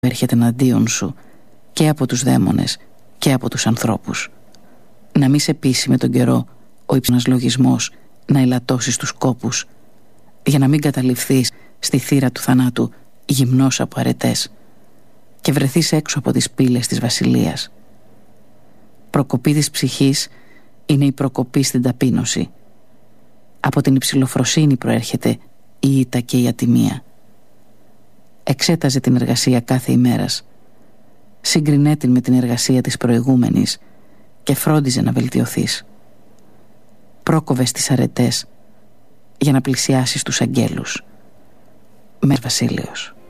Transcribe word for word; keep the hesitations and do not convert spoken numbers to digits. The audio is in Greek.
έρχεται εναντίον σου και από τους δαίμονες και από τους ανθρώπους. Να μη σε πείσει με τον καιρό ο υψηλός λογισμός να ελαττώσεις τους κόπους, για να μην καταληφθείς στη θύρα του θανάτου γυμνός από αρετές και βρεθείς έξω από τις πύλες της βασιλείας. Προκοπή της ψυχής είναι η προκοπή στην ταπείνωση. Από την υψηλοφροσύνη προέρχεται η ήττα και η ατιμία. Εξέταζε την εργασία κάθε ημέρας, σύγκρινέ την με την εργασία της προηγούμενης και φρόντιζε να βελτιωθείς. Πρόκοβες τις αρετές για να πλησιάσεις τους αγγέλους. Μες Βασίλειος.